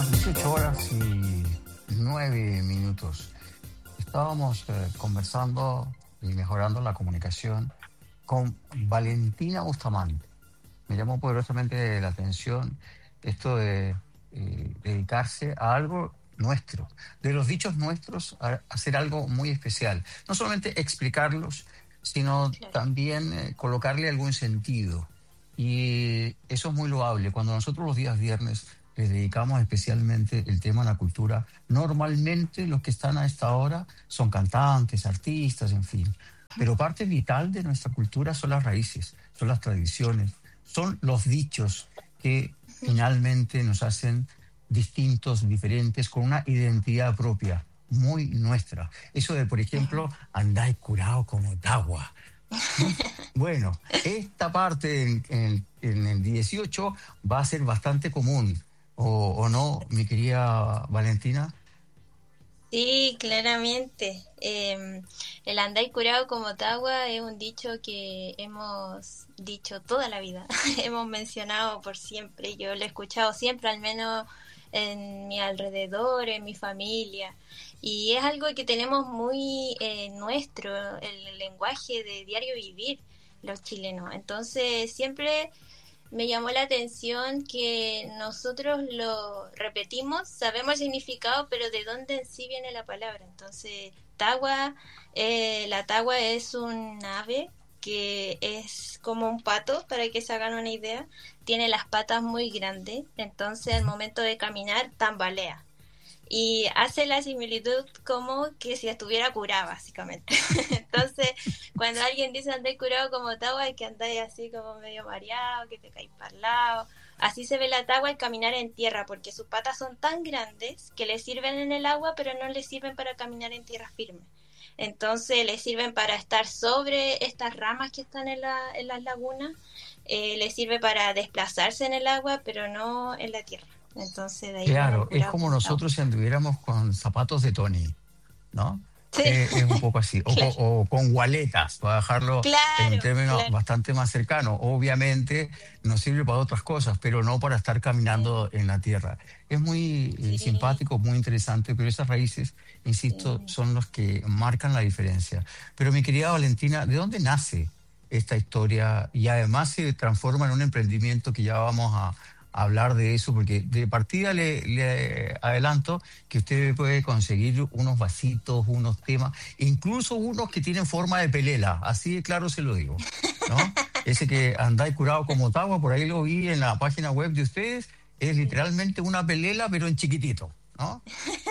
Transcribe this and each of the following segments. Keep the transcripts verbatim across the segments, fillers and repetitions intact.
las dieciocho horas y nueve minutos. Estábamos eh, conversando y mejorando la comunicación con Valentina Bustamante. Me llamó poderosamente la atención esto de eh, dedicarse a algo nuestro, de los dichos nuestros, a hacer algo muy especial. No solamente explicarlos, sino Claro. también eh, colocarle algún sentido. Y eso es muy loable. Cuando nosotros los días viernes les dedicamos especialmente el tema de la cultura, normalmente los que están a esta hora son cantantes, artistas, en fin. Pero parte vital de nuestra cultura son las raíces, son las tradiciones, son los dichos que finalmente nos hacen distintos, diferentes, con una identidad propia, muy nuestra. Eso de, por ejemplo, andáis curado como Tagua. Bueno, esta parte en, en- en el dieciocho va a ser bastante común, ¿o, o no, mi querida Valentina? Sí, claramente. Em, el andar curado como Tagua es un dicho que hemos dicho toda la vida, hemos mencionado por siempre. Yo lo he escuchado siempre, al menos en mi alrededor, en mi familia. Y es algo que tenemos muy eh, nuestro, el lenguaje de diario vivir los chilenos. Entonces, siempre me llamó la atención que nosotros lo repetimos, sabemos el significado, pero de dónde en sí viene la palabra. Entonces, tagua, eh, la tagua es un ave que es como un pato, para que se hagan una idea. Tiene las patas muy grandes, entonces al momento de caminar tambalea y hace la similitud como que si estuviera curada, básicamente. Entonces, cuando alguien dice andáis curado como Tagua, es que andáis así como medio mareado, que te caes para el lado. Así se ve la Tagua al caminar en tierra, porque sus patas son tan grandes que le sirven en el agua, pero no le sirven para caminar en tierra firme. Entonces, le sirven para estar sobre estas ramas que están en, la, en las lagunas, eh, le sirve para desplazarse en el agua, pero no en la tierra. Entonces, de ahí viene el Claro, es curado como como Tagua. nosotros si anduviéramos con zapatos de Tony, ¿no? Sí, Eh, es un poco así, o, co- claro, o con gualetas, para dejarlo en un claro, término claro. bastante más cercano. Obviamente nos sirve para otras cosas, pero no para estar Sí, caminando en la tierra. Es muy eh, sí, simpático, muy interesante, pero esas raíces, insisto, sí. son los que marcan la diferencia. Pero mi querida Valentina, ¿de dónde nace esta historia? Y además se transforma en un emprendimiento que ya vamos a hablar de eso, porque de partida le, le adelanto que usted puede conseguir unos vasitos, unos temas, incluso unos que tienen forma de pelela, así de claro se lo digo, ¿no? Ese que andáis curado como Tagua, por ahí lo vi en la página web de ustedes, es Sí, literalmente una pelela, pero en chiquitito, ¿no?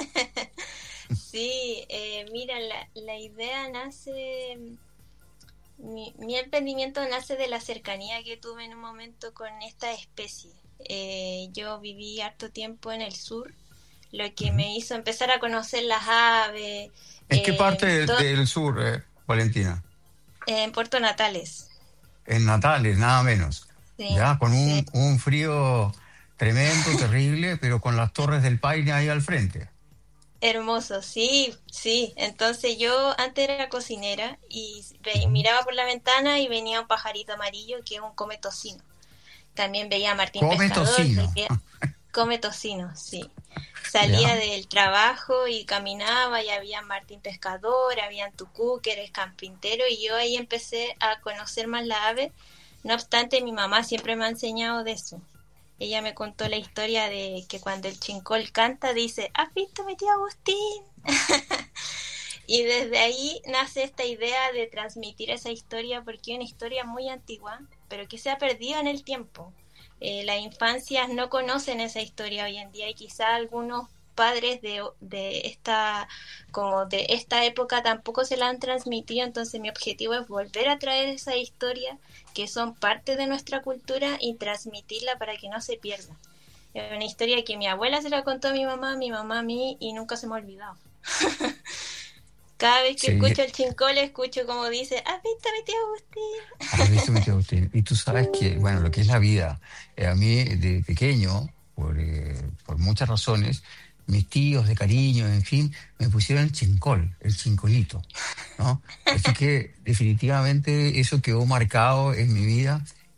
sí, eh, mira, la, la idea nace, mi, mi emprendimiento nace de la cercanía que tuve en un momento con esta especie. Eh, yo viví harto tiempo en el sur, lo que Ujú. me hizo empezar a conocer las aves, ¿En qué parte eh, del, to- del sur, eh, Valentina? en Puerto Natales. En Natales, nada menos. Sí, Ya, con sí. un, un frío tremendo, terrible, pero con las Torres del Paine ahí al frente. Hermoso, sí, sí. Entonces yo antes era cocinera y ve- Ujú. miraba por la ventana y venía un pajarito amarillo que es un come tocino. También veía a Martín Come Pescador, tocino, veía come tocino, sí. Salía ¿ya? del trabajo y caminaba y había Martín Pescador, habían Tucú, que eres carpintero, y yo ahí empecé a conocer más la ave. No obstante, mi mamá siempre me ha enseñado de eso. Ella me contó la historia de que cuando el chincol canta dice, ¿has visto a mi tío Agustín? Y desde ahí nace esta idea de transmitir esa historia porque es una historia muy antigua, pero que se ha perdido en el tiempo. Eh, las infancias no conocen esa historia hoy en día y quizá algunos padres de, de esta como de esta época tampoco se la han transmitido, entonces mi objetivo es volver a traer esa historia que son parte de nuestra cultura y transmitirla para que no se pierda. Es una historia que mi abuela se la contó a mi mamá, mi mamá a mí y nunca se me ha olvidado. Cada vez que Sí, escucho el chincole, escucho como dice, ¿has visto a mi tío Agustín? has visto mi tío Agustín. Y tú sabes que, bueno, lo que es la vida, eh, a mí de pequeño, por, eh, por muchas razones, mis tíos de cariño, en fin, me pusieron el chincol, el chincolito, ¿no? Así que definitivamente eso quedó marcado en mi vida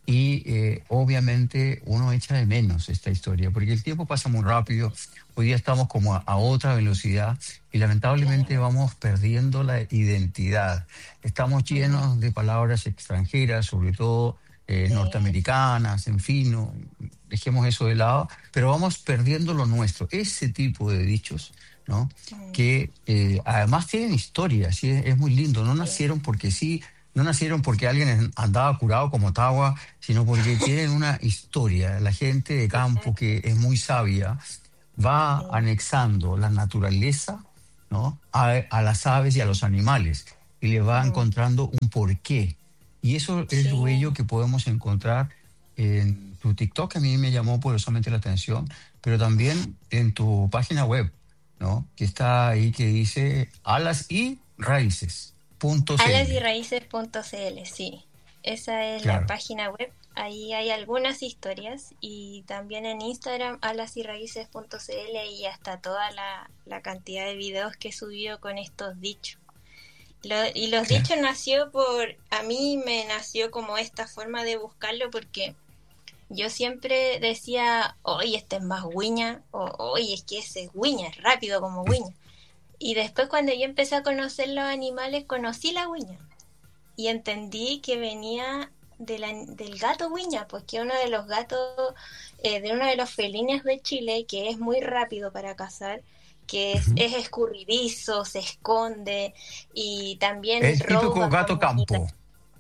y eh, obviamente uno echa de menos esta historia, porque el tiempo pasa muy rápido, hoy día estamos como a, a otra velocidad y lamentablemente Claro. vamos perdiendo la identidad. Estamos Ujú. llenos de palabras extranjeras, sobre todo eh, Sí, norteamericanas, en fin, no, dejemos eso de lado, pero vamos perdiendo lo nuestro. Ese tipo de dichos, ¿no? mm, Que eh, además tienen historia, sí, es, es muy lindo, no sí, nacieron porque sí, no nacieron porque alguien andaba curado como Tawa, sino porque tienen una historia. La gente de campo exacto, que es muy sabia va sí, anexando la naturaleza, ¿no? a, a las aves y a los animales y le va mm, encontrando un porqué. Y eso es lo bello sí, que podemos encontrar en tu TikTok, que a mí me llamó poderosamente la atención, pero también en tu página web, ¿no? Que está ahí que dice alas y raíces punto alas y cl. raíces punto cl, sí. Esa es la Claro, página web. Ahí hay algunas historias y también en Instagram alas y raíces punto cl y hasta toda la, la cantidad de videos que he subido con estos dichos. Lo, y los claro. dichos nació por, a mí me nació como esta forma de buscarlo porque yo siempre decía, oye, este es más guiña, o oye, es que ese es guiña, es rápido como guiña. Y después cuando yo empecé a conocer los animales, conocí la guiña y entendí que venía de la, del gato guiña, pues que uno de los gatos, eh, de uno de los felines de Chile, que es muy rápido para cazar, que es, Ujú. es escurridizo, se esconde y también El típico roba gato comida, campo.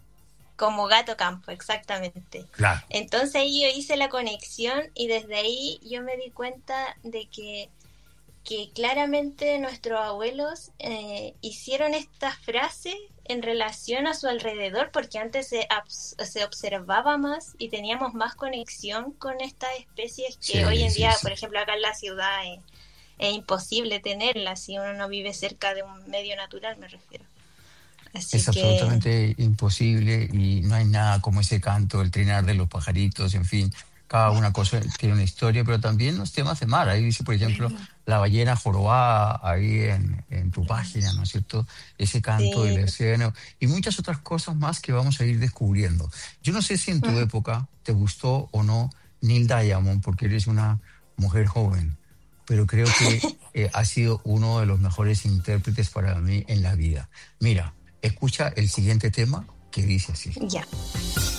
como gato campo, exactamente. Claro. Entonces ahí yo hice la conexión y desde ahí yo me di cuenta de que que claramente nuestros abuelos eh, hicieron esta frase en relación a su alrededor, porque antes se, se observaba más y teníamos más conexión con estas especies que hoy Sí, en sí, día, sí. por ejemplo, acá en la ciudad eh, es imposible tenerla si uno no vive cerca de un medio natural, me refiero. Así Es que, absolutamente imposible y no hay nada como ese canto, el trinar de los pajaritos, en fin, cada una cosa tiene una historia, pero también los temas de mar. Ahí dice, por ejemplo, la ballena jorobada, ahí en, en tu página, ¿no es cierto? Ese canto del sí, océano y muchas otras cosas más que vamos a ir descubriendo. Yo no sé si en tu época te gustó o no Neil Diamond, porque eres una mujer joven, pero creo que eh, ha sido uno de los mejores intérpretes para mí en la vida. Mira. Escucha el siguiente tema que dice así. ya.